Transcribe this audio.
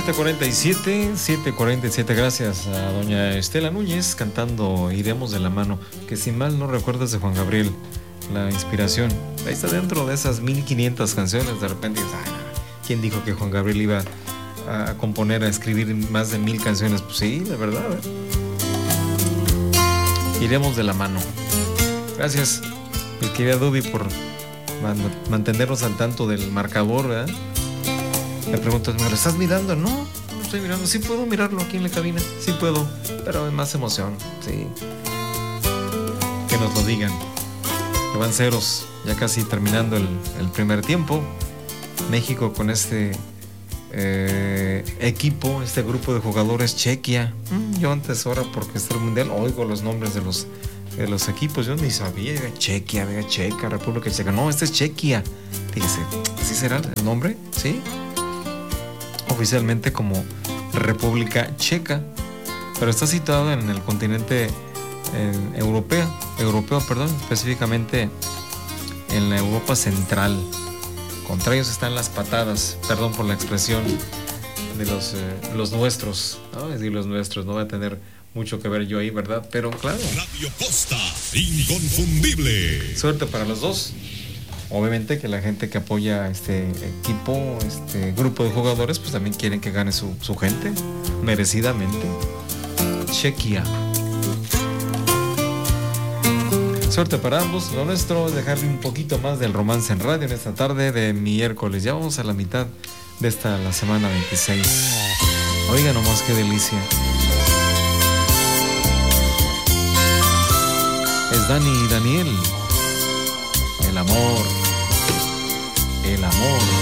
7:47, gracias a doña Estela Núñez cantando Iremos de la mano, que si mal no recuerdo es de Juan Gabriel, la inspiración. Ahí está dentro de esas 1500 canciones, de repente dices, ay, ¿quién dijo que Juan Gabriel iba a componer, a escribir más de 1000 canciones? Pues sí, de verdad, Iremos de la mano. Gracias, mi querida Dubi, por mantenernos al tanto del marcador, ¿verdad? Me preguntas, ¿me lo estás mirando? No, no estoy mirando. Sí puedo mirarlo aquí en la cabina, sí puedo, pero es más emoción, sí. Que nos lo digan. Que van ceros, ya casi terminando el primer tiempo. México con este equipo, este grupo de jugadores, Chequia. Yo antes, ahora porque está el mundial, oigo los nombres de los equipos, yo ni sabía. Chequia, Checa, República Checa. No, este es Chequia. Fíjese, ¿así será el nombre? Sí. Oficialmente como República Checa, pero está situado en el continente europeo, específicamente en la Europa central. Contra ellos están las patadas, perdón por la expresión, de los nuestros, ¿no? Es decir, los nuestros, no va a tener mucho que ver yo ahí, ¿verdad? Pero claro. Radio Costa, inconfundible. Suerte para los dos. Obviamente que la gente que apoya este equipo, este grupo de jugadores, pues también quieren que gane su gente, merecidamente. Chequia. Suerte para ambos. Lo nuestro es dejarle un poquito más del romance en radio en esta tarde de miércoles. Ya vamos a la mitad de la semana 26. Oiga nomás qué delicia. Es Dani y Daniel. El amor.